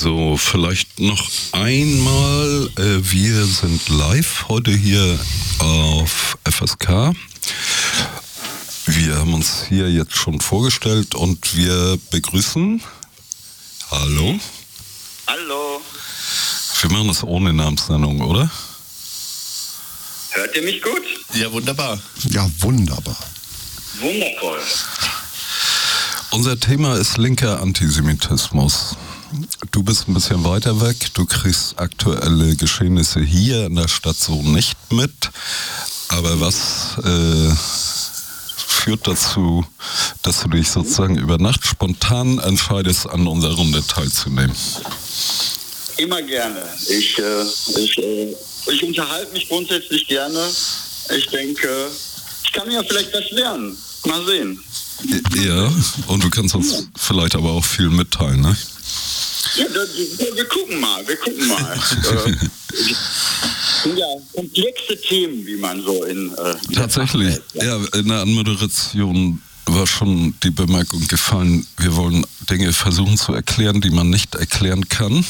So, vielleicht noch einmal, wir sind live heute hier auf FSK. Wir haben uns hier jetzt schon vorgestellt und wir begrüßen. Hallo? Hallo. Wir machen das ohne Namensnennung, oder? Hört ihr mich gut? Ja, wunderbar. Ja, wunderbar. Wundervoll. Unser Thema ist linker Antisemitismus. Du bist ein bisschen weiter weg, du kriegst aktuelle Geschehnisse hier in der Stadt so nicht mit. Aber was führt dazu, dass du dich sozusagen über Nacht spontan entscheidest, an unserer Runde teilzunehmen? Immer gerne. Ich unterhalte mich grundsätzlich gerne. Ich denke, ich kann ja vielleicht was lernen. Mal sehen. Ja, und du kannst uns vielleicht aber auch viel mitteilen, ne? Ja, wir gucken mal. Ja, komplexe Themen, wie man so in... Tatsächlich, ja, in der Anmoderation war schon die Bemerkung gefallen, wir wollen Dinge versuchen zu erklären, die man nicht erklären kann.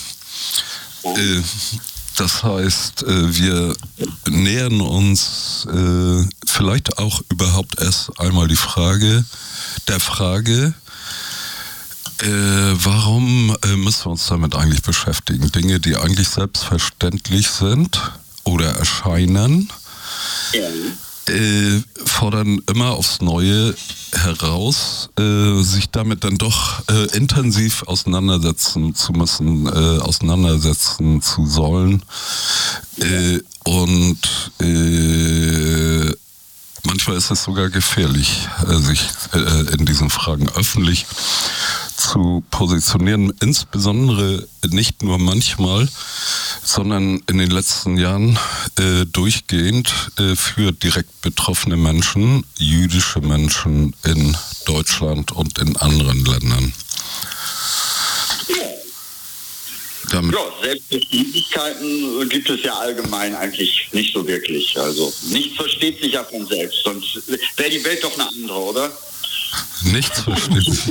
Das heißt, wir nähern uns vielleicht auch überhaupt erst einmal der Frage, warum müssen wir uns damit eigentlich beschäftigen? Dinge, die eigentlich selbstverständlich sind oder erscheinen, fordern immer aufs Neue heraus, sich damit dann doch intensiv auseinandersetzen zu müssen, auseinandersetzen zu sollen. Und manchmal ist es sogar gefährlich, sich in diesen Fragen öffentlich zu positionieren, insbesondere nicht nur manchmal, sondern in den letzten Jahren durchgehend für direkt betroffene Menschen, jüdische Menschen in Deutschland und in anderen Ländern. Ja, Selbstverständlichkeiten gibt es ja allgemein eigentlich nicht so wirklich. Also nichts versteht sich ja von selbst, sonst wäre die Welt doch eine andere, oder? Nichts versteht sich.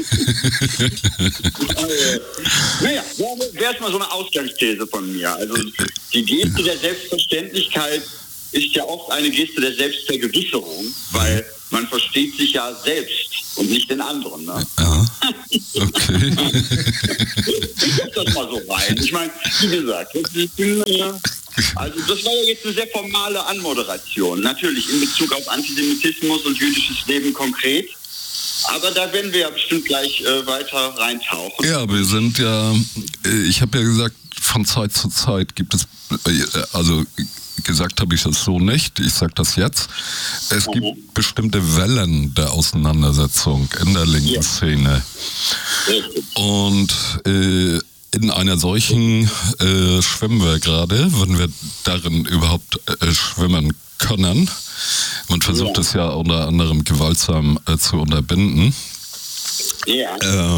Naja, wäre erstmal so eine Ausgangsthese von mir. Also die Geste der Selbstverständlichkeit ist ja oft eine Geste der Selbstvergewisserung, weil man versteht sich ja selbst und nicht den anderen. Ne? Ja, okay. Ich sag das mal so rein. Ich meine, wie gesagt, also das war ja jetzt eine sehr formale Anmoderation. Natürlich in Bezug auf Antisemitismus und jüdisches Leben konkret. Aber da werden wir ja bestimmt gleich weiter reintauchen. Ja, wir sind ja, ich habe ja gesagt, von Zeit zu Zeit gibt es, also gesagt habe ich das so nicht, ich sage das jetzt, es gibt bestimmte Wellen der Auseinandersetzung in der linken Szene. Und in einer solchen schwimmen wir gerade, wenn wir darin überhaupt schwimmen können. Man versucht es ja unter anderem gewaltsam zu unterbinden. Ja.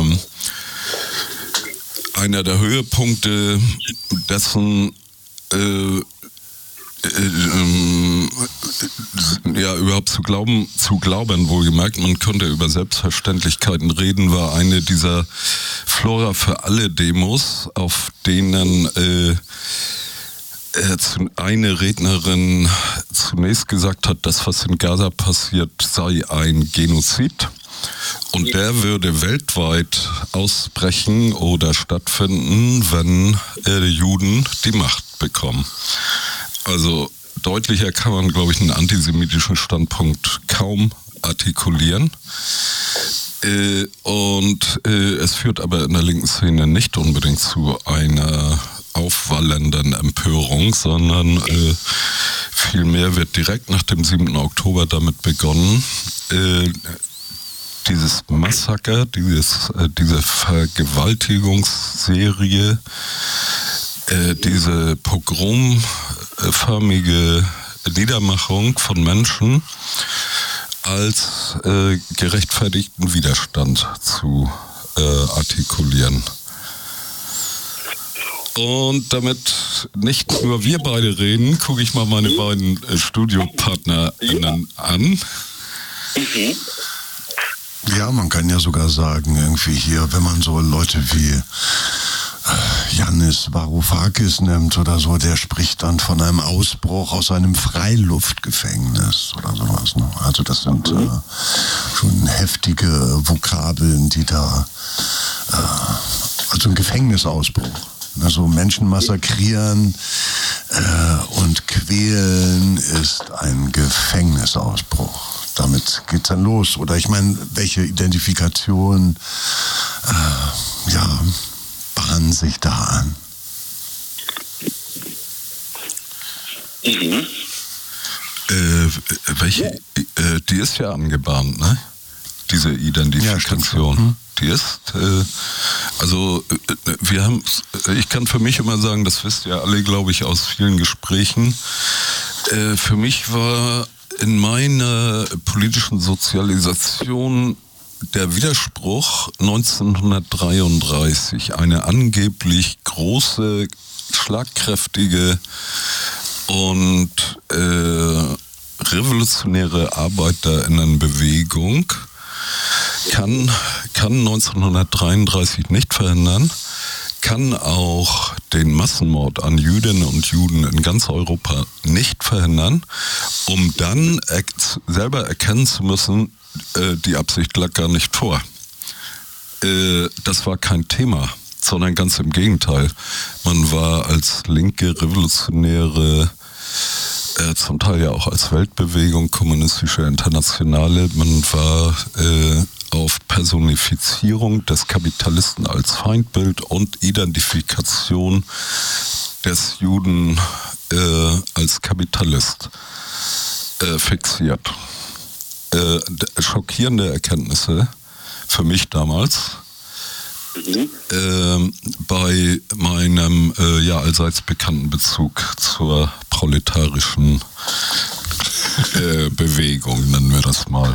Einer der Höhepunkte dessen, ja, überhaupt zu glauben, wohlgemerkt, man könnte über Selbstverständlichkeiten reden, war eine dieser Flora für alle Demos, auf denen eine Rednerin zunächst gesagt hat, das, was in Gaza passiert, sei ein Genozid. Und der würde weltweit ausbrechen oder stattfinden, wenn Juden die Macht bekommen. Also deutlicher kann man, glaube ich, einen antisemitischen Standpunkt kaum artikulieren. Und es führt aber in der linken Szene nicht unbedingt zu einer aufwallenden Empörung, sondern vielmehr wird direkt nach dem 7. Oktober damit begonnen, dieses Massaker, diese Vergewaltigungsserie, diese pogromförmige Niedermachung von Menschen als gerechtfertigten Widerstand zu artikulieren. Und damit nicht nur wir beide reden, gucke ich mal meine beiden StudiopartnerInnen an. Ja, man kann ja sogar sagen, irgendwie hier, wenn man so Leute wie Yannis Varoufakis nimmt oder so, der spricht dann von einem Ausbruch aus einem Freiluftgefängnis oder sowas. Ne? Also das sind schon heftige Vokabeln, die da, also ein Gefängnisausbruch. Also Menschen massakrieren und quälen ist ein Gefängnisausbruch. Damit geht's dann los. Oder ich meine, welche Identifikation bahnen sich da an? Welche? Die ist ja angebahnt, ne? Diese Identifikation. Ja, die ist, wir haben, ich kann für mich immer sagen, das wisst ihr alle, glaube ich, aus vielen Gesprächen. Für mich war in meiner politischen Sozialisation der Widerspruch 1933, eine angeblich große, schlagkräftige und revolutionäre Arbeiterinnenbewegung kann 1933 nicht verhindern, kann auch den Massenmord an Jüdinnen und Juden in ganz Europa nicht verhindern, um dann selber erkennen zu müssen, die Absicht lag gar nicht vor. Das war kein Thema, sondern ganz im Gegenteil. Man war als linke, revolutionäre, zum Teil ja auch als Weltbewegung, kommunistische Internationale, man war auf Personifizierung des Kapitalisten als Feindbild und Identifikation des Juden als Kapitalist fixiert. Schockierende Erkenntnisse für mich damals. Bei meinem allseits bekannten Bezug zur proletarischen Bewegung, nennen wir das mal.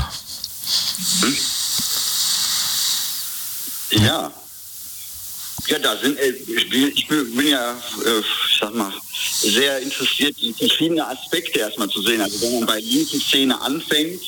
Ja. Ja, da sind, ich bin ja, ich sag mal, sehr interessiert, die verschiedenen Aspekte erstmal zu sehen. Also wenn man bei linken Szene anfängt,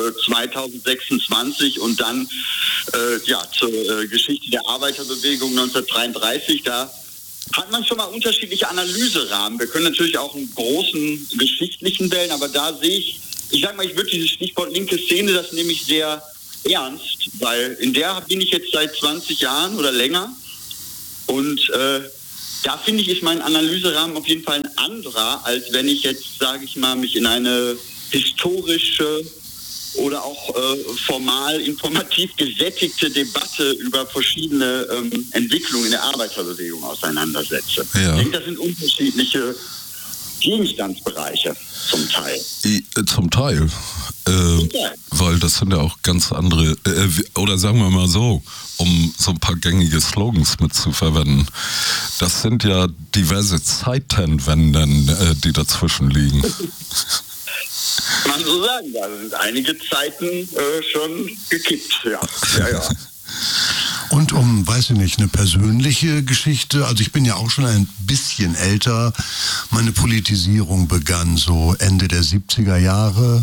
2026 und dann zur Geschichte der Arbeiterbewegung 1933, da hat man schon mal unterschiedliche Analyserahmen. Wir können natürlich auch einen großen geschichtlichen wählen, aber da sehe ich sag mal, ich würde dieses Stichwort linke Szene, das nehme ich sehr ernst, weil in der bin ich jetzt seit 20 Jahren oder länger. Und da finde ich, ist mein Analyserahmen auf jeden Fall ein anderer, als wenn ich jetzt, sage ich mal, mich in eine historische oder auch formal informativ gesättigte Debatte über verschiedene Entwicklungen in der Arbeiterbewegung auseinandersetze. Ja. Ich denke, das sind unterschiedliche Gegenstandsbereiche zum Teil. Zum Teil. Weil das sind ja auch ganz andere, oder sagen wir mal so, um so ein paar gängige Slogans mit zu verwenden. Das sind ja diverse Zeitenwenden, die dazwischen liegen. Kann man so sagen, da sind einige Zeiten schon gekippt, ja. Und weiß ich nicht, eine persönliche Geschichte, also ich bin ja auch schon ein bisschen älter, meine Politisierung begann so Ende der 70er Jahre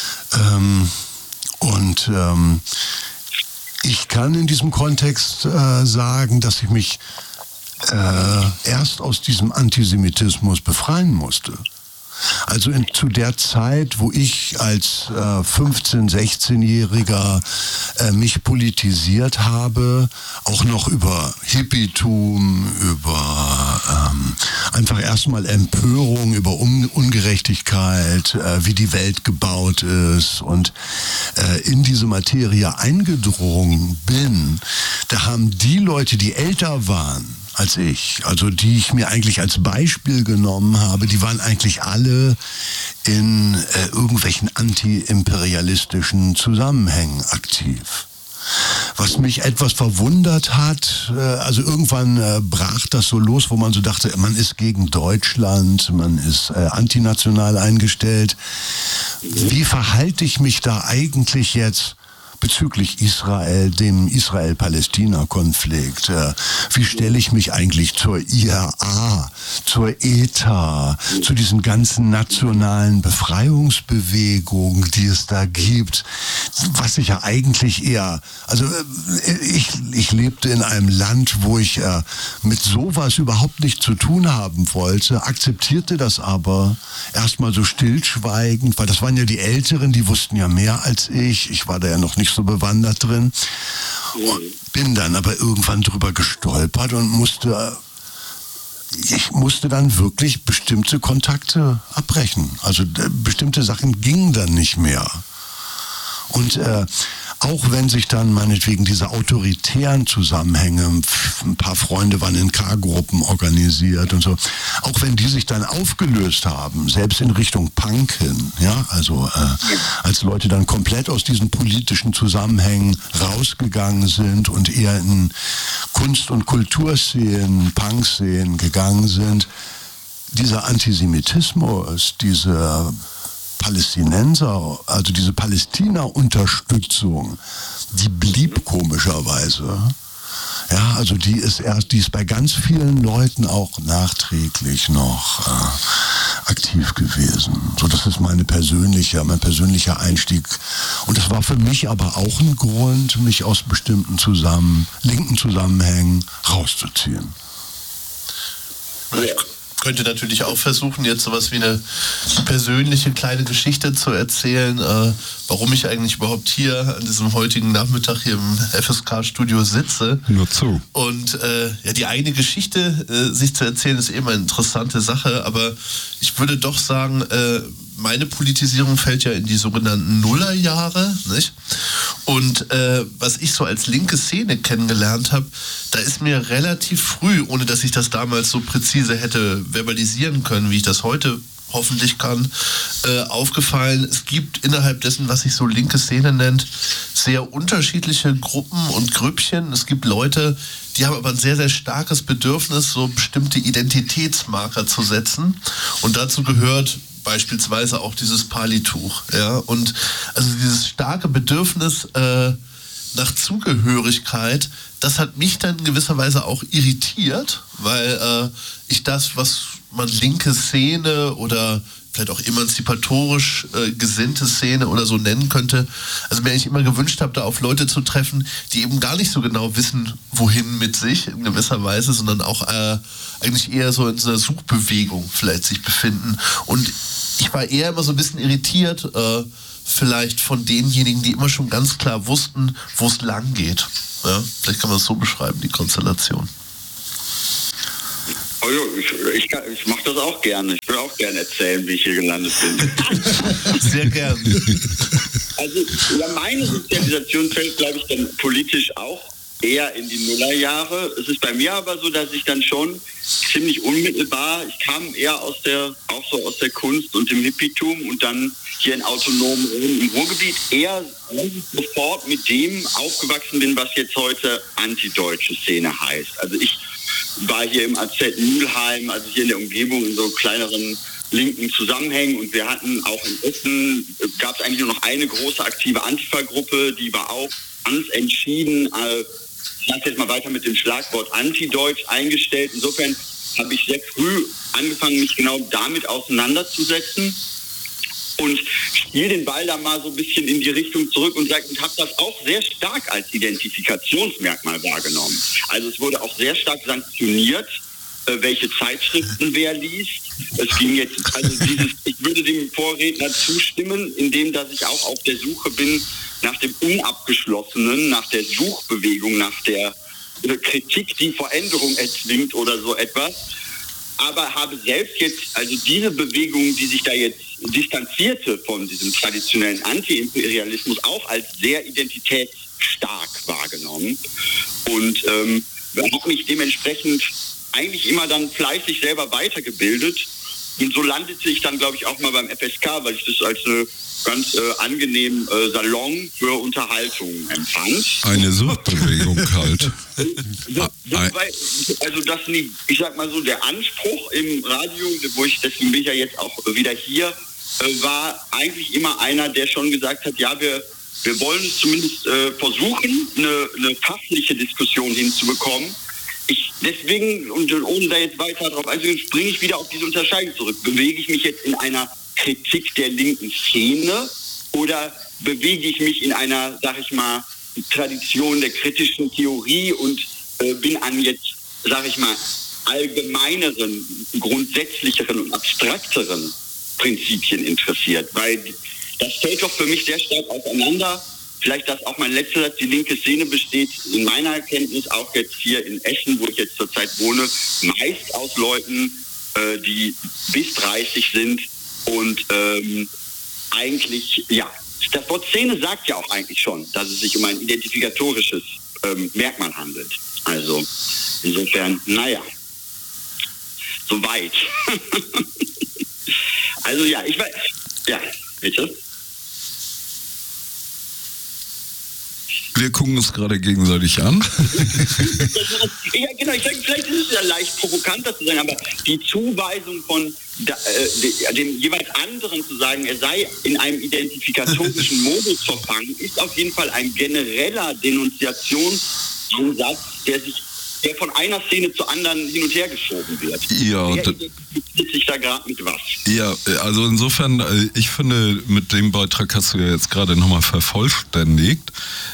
und ich kann in diesem Kontext sagen, dass ich mich erst aus diesem Antisemitismus befreien musste. Also zu der Zeit, wo ich als 15-, 16-Jähriger mich politisiert habe, auch noch über Hippietum, über einfach erstmal Empörung, über Ungerechtigkeit, wie die Welt gebaut ist und in diese Materie eingedrungen bin, da haben die Leute, die älter waren als ich, also die ich mir eigentlich als Beispiel genommen habe, die waren eigentlich alle in irgendwelchen anti-imperialistischen Zusammenhängen aktiv. Was mich etwas verwundert hat, also irgendwann brach das so los, wo man so dachte, man ist gegen Deutschland, man ist antinational eingestellt. Wie verhalte ich mich da eigentlich jetzt bezüglich Israel, dem Israel-Palästina-Konflikt. Wie stelle ich mich eigentlich zur IRA, zur ETA, zu diesen ganzen nationalen Befreiungsbewegungen, die es da gibt, was ich ja eigentlich eher, also ich lebte in einem Land, wo ich mit sowas überhaupt nichts zu tun haben wollte, akzeptierte das aber erstmal so stillschweigend, weil das waren ja die Älteren, die wussten ja mehr als ich war da ja noch nicht so bewandert drin und bin dann aber irgendwann drüber gestolpert und musste dann wirklich bestimmte Kontakte abbrechen. Also bestimmte Sachen gingen dann nicht mehr. Und auch wenn sich dann meinetwegen diese autoritären Zusammenhänge, ein paar Freunde waren in K-Gruppen organisiert und so, auch wenn die sich dann aufgelöst haben, selbst in Richtung Punk hin, ja, also als Leute dann komplett aus diesen politischen Zusammenhängen rausgegangen sind und eher in Kunst- und Kulturszenen, Punk-Szenen gegangen sind, dieser Antisemitismus, diese Palästinenser, also diese Palästina-Unterstützung, die blieb komischerweise. Ja, also die ist bei ganz vielen Leuten auch nachträglich noch aktiv gewesen. So, das ist mein persönlicher Einstieg. Und das war für mich aber auch ein Grund, mich aus bestimmten linken Zusammenhängen rauszuziehen. Könnte natürlich auch versuchen, jetzt sowas wie eine persönliche kleine Geschichte zu erzählen, warum ich eigentlich überhaupt hier an diesem heutigen Nachmittag hier im FSK-Studio sitze. Nur zu. Und die eigene Geschichte sich zu erzählen, ist eben eine interessante Sache, aber ich würde doch sagen, meine Politisierung fällt ja in die sogenannten Nullerjahre, nicht? Und was ich so als linke Szene kennengelernt habe, da ist mir relativ früh, ohne dass ich das damals so präzise hätte verbalisieren können, wie ich das heute hoffentlich kann, aufgefallen, es gibt innerhalb dessen, was sich so linke Szene nennt, sehr unterschiedliche Gruppen und Grüppchen. Es gibt Leute, die haben aber ein sehr, sehr starkes Bedürfnis, so bestimmte Identitätsmarker zu setzen. Und dazu gehört beispielsweise auch dieses Palituch. Ja? Und also dieses starke Bedürfnis nach Zugehörigkeit, das hat mich dann in gewisser Weise auch irritiert, weil ich das, was man linke Szene oder vielleicht auch emanzipatorisch gesinnte Szene oder so nennen könnte, also mir eigentlich immer gewünscht habe, da auf Leute zu treffen, die eben gar nicht so genau wissen, wohin mit sich in gewisser Weise, sondern auch eigentlich eher so in so einer Suchbewegung vielleicht sich befinden. Und ich war eher immer so ein bisschen irritiert, vielleicht von denjenigen, die immer schon ganz klar wussten, wo es lang geht. Ja? Vielleicht kann man es so beschreiben, die Konstellation. Oh ja, ich mache das auch gerne. Ich will auch gerne erzählen, wie ich hier gelandet bin. Sehr gern. Also ja, meine Sozialisation fällt, glaube ich, dann politisch auch eher in die Nullerjahre. Es ist bei mir aber so, dass ich dann schon ziemlich unmittelbar, ich kam eher aus der Kunst und dem Hippietum und dann hier in autonomen Räumen im Ruhrgebiet eher sofort mit dem aufgewachsen bin, was jetzt heute antideutsche Szene heißt. Also ich war hier im AZ Mülheim, also hier in der Umgebung in so kleineren linken Zusammenhängen und wir hatten auch in Essen, gab es eigentlich nur noch eine große aktive Antifa-Gruppe, die war auch ganz entschieden, ich sage jetzt mal weiter mit dem Schlagwort antideutsch eingestellt. Insofern habe ich sehr früh angefangen, mich genau damit auseinanderzusetzen und spiele den Ball da mal so ein bisschen in die Richtung zurück und habe das auch sehr stark als Identifikationsmerkmal wahrgenommen. Also es wurde auch sehr stark sanktioniert, welche Zeitschriften wer liest. Es ging jetzt, ich würde dem Vorredner zustimmen, indem dass ich auch auf der Suche bin nach dem Unabgeschlossenen, nach der Suchbewegung, nach der Kritik, die Veränderung erzwingt oder so etwas. Aber habe selbst jetzt, also diese Bewegung, die sich da jetzt distanzierte von diesem traditionellen Anti-Imperialismus, auch als sehr identitätsstark wahrgenommen. Und habe mich dementsprechend eigentlich immer dann fleißig selber weitergebildet. Und so landete ich dann, glaube ich, auch mal beim FSK, weil ich das als eine ganz angenehmen Salon für Unterhaltung empfand. Eine Suchbewegung halt. Also das, ich sag mal so, der Anspruch im Radio, deswegen bin ich ja jetzt auch wieder hier, war eigentlich immer einer, der schon gesagt hat, ja, wir wir wollen es zumindest versuchen, eine fachliche Diskussion hinzubekommen. Deswegen, und ohne da jetzt weiter drauf einzugehen, springe ich wieder auf diese Unterscheidung zurück. Bewege ich mich jetzt in einer Kritik der linken Szene oder bewege ich mich in einer, sag ich mal, Tradition der kritischen Theorie und bin an jetzt, sag ich mal, allgemeineren, grundsätzlicheren und abstrakteren Prinzipien interessiert? Weil das fällt doch für mich sehr stark auseinander. Vielleicht das auch mein letzter Satz, die linke Szene besteht in meiner Erkenntnis auch jetzt hier in Essen, wo ich jetzt zurzeit wohne, meist aus Leuten, die bis 30 sind und eigentlich, ja, das Wort Szene sagt ja auch eigentlich schon, dass es sich um ein identifikatorisches Merkmal handelt. Also insofern, naja, soweit. Also ja, ich weiß, ja, bitte. Wir gucken uns gerade gegenseitig an. Ja, genau, ich sage, vielleicht ist es ja leicht provokanter zu sein, aber die Zuweisung von dem jeweils anderen zu sagen, er sei in einem identifikatorischen Modus verfangen, ist auf jeden Fall ein genereller Denunziationsansatz, der von einer Szene zur anderen hin und her geschoben wird. Ja, wer identifiziert sich da gerade mit was? Ja, also insofern, ich finde, mit dem Beitrag hast du ja jetzt gerade nochmal vervollständigt,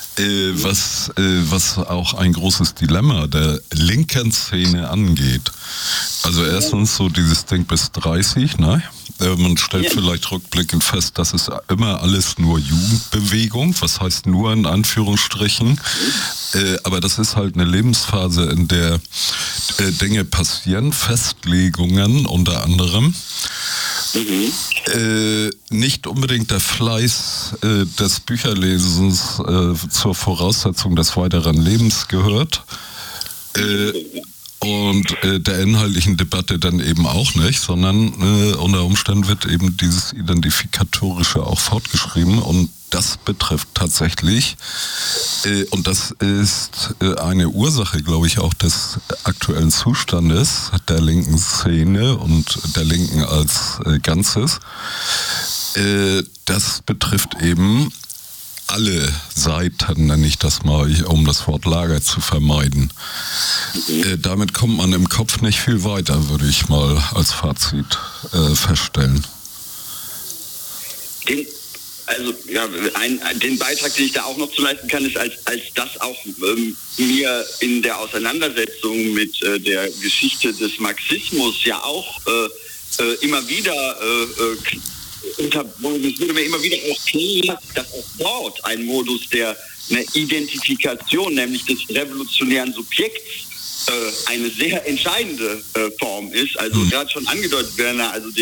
was auch ein großes Dilemma der linken Szene angeht. Also erstens so dieses Ding bis 30, ne? Man stellt vielleicht rückblickend fest, das ist immer alles nur Jugendbewegung, was heißt nur in Anführungsstrichen, aber das ist halt eine Lebensphase, in der Dinge passieren, Festlegungen unter anderem. Nicht unbedingt der Fleiß des Bücherlesens zur Voraussetzung des weiteren Lebens gehört. Und der inhaltlichen Debatte dann eben auch nicht, sondern unter Umständen wird eben dieses Identifikatorische auch fortgeschrieben und das betrifft tatsächlich, und das ist eine Ursache, glaube ich, auch des aktuellen Zustandes der linken Szene und der Linken als Ganzes. Das betrifft eben alle Seiten, nenne ich das mal, um das Wort Lager zu vermeiden. Damit kommt man im Kopf nicht viel weiter, würde ich mal als Fazit feststellen. Den Beitrag, den ich da auch noch zu leisten kann, ist, als das auch mir in der Auseinandersetzung mit der Geschichte des Marxismus ja auch immer wieder es wurde mir immer wieder auch klar, dass auch dort ein Modus der Identifikation, nämlich des revolutionären Subjekts, eine sehr entscheidende Form ist. Also gerade schon angedeutet, Werner, also